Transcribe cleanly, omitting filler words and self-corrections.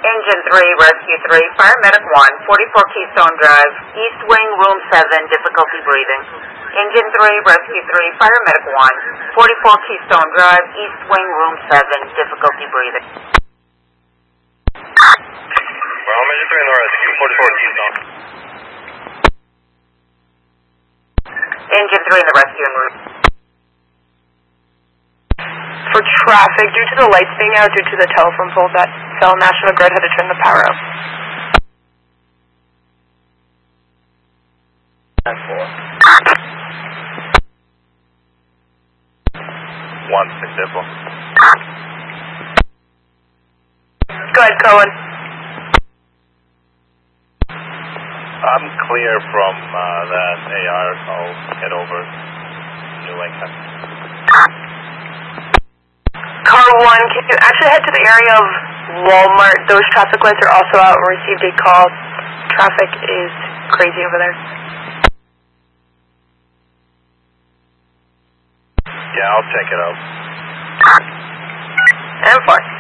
Engine 3, Rescue 3, Paramedic 1, 44 Keystone Drive, East Wing, Room 7, difficulty breathing. Engine 3, Rescue 3, Paramedic 1, 44 Keystone Drive, East Wing, Room 7, difficulty breathing. Well, Engine 3 in the rescue, 44 Keystone. Engine 3 in the rescue en route. For traffic, due to the lights being out due to the telephone pole that fell, National Grid had to turn the power up. 1, successful. Go ahead, Cohen. I'm clear from that AR. I'll head over New Lincoln. Car 1, can you actually head to the area of Walmart? Those traffic lights are also out and received a call. Traffic is crazy over there. Yeah, I'll check it out. And 4.